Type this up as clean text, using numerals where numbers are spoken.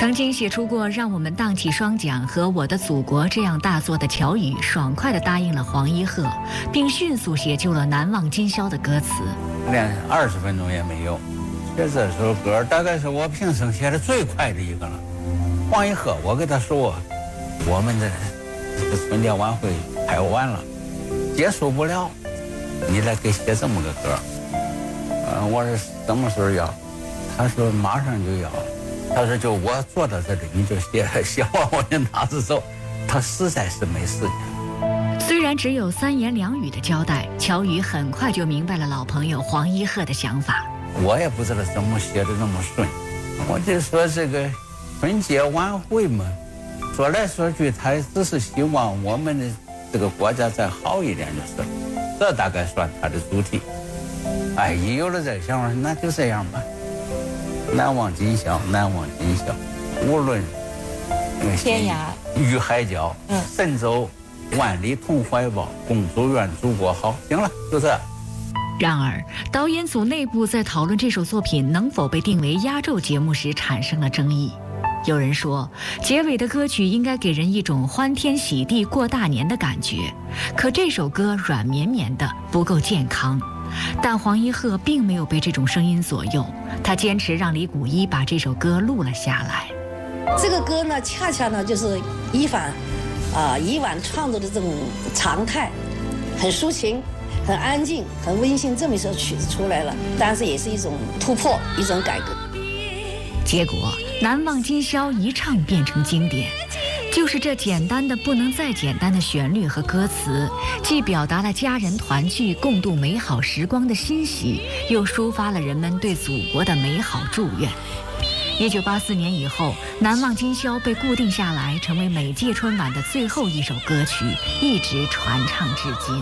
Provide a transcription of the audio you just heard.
曾经写出过让我们荡起双桨和我的祖国这样大作的乔羽，爽快地答应了黄一鹤，并迅速写就了难忘今宵的歌词。 连20分钟也没有，写这首歌大概是我平生写的最快的一个了。黄一鹤，我跟他说，我们的春节晚会拍完了，结束不了，你来给写这么个歌。我说什么时候要？他说马上就要。他说就我坐到这里，你就写完我就拿着走。他实在是没时间。 虽然只有3言2语的交代，乔羽很快就明白了老朋友黄一鹤的想法。 我也不知道怎么写的那么顺，我就说这个春节晚会嘛，说来说去，他只是希望我们的这个国家再好一点就是了，这大概算他的主题。哎，一有了这想法，那就这样吧。难忘今宵，难忘今宵，无论天涯与海角，神州万里同怀抱，共祝愿祖国好。行了，就这。 然而，导演组内部在讨论这首作品能否被定为压轴节目时产生了争议。有人说，结尾的歌曲应该给人一种欢天喜地过大年的感觉，可这首歌软绵绵的，不够健康。但黄一鹤并没有被这种声音左右，他坚持让李谷一把这首歌录了下来。 这个歌呢，恰恰呢就是以往创作的这种常态，很抒情、很安静、很温馨，这么一首曲子出来了，但是也是一种突破，一种改革。 结果难忘今宵一唱变成经典，就是这简单的不能再简单的旋律和歌词，既表达了家人团聚共度美好时光的欣喜，又抒发了人们对祖国的美好祝愿。1984年以后，难忘今宵被固定下来，成为每届春晚的最后一首歌曲，一直传唱至今。